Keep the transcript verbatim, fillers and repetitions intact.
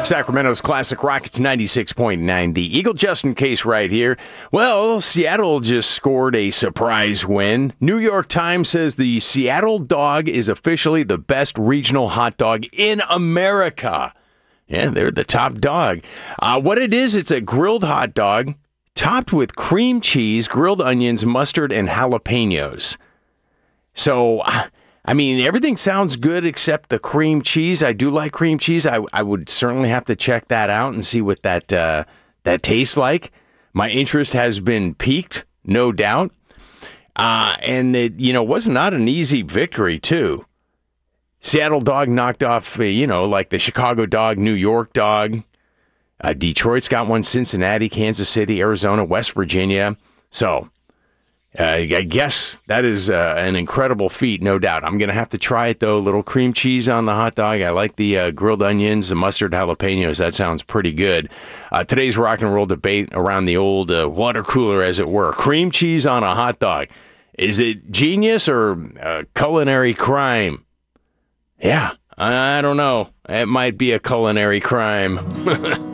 Sacramento's Classic Rockets ninety-six point nine. The Eagle Justin Case right here. Well, Seattle just scored a surprise win. New York Times says the Seattle dog is officially the best regional hot dog in America. Yeah, they're the top dog. Uh, what it is, it's a grilled hot dog topped with cream cheese, grilled onions, mustard, and jalapenos. So, I mean, everything sounds good except the cream cheese. I do like cream cheese. I, I would certainly have to check that out and see what that uh, that tastes like. My interest has been piqued, no doubt. Uh, and it, you know, was not an easy victory, too. Seattle dog knocked off, uh, you know, like the Chicago dog, New York dog. Uh, Detroit's got one, Cincinnati, Kansas City, Arizona, West Virginia. So, uh, I guess that is uh, an incredible feat, no doubt. I'm going to have to try it, though. A little cream cheese on the hot dog. I like the uh, grilled onions, the mustard, jalapenos. That sounds pretty good. Uh, today's rock and roll debate around the old uh, water cooler, as it were. Cream cheese on a hot dog. Is it genius or uh, culinary crime? Yeah, I, I don't know. It might be a culinary crime.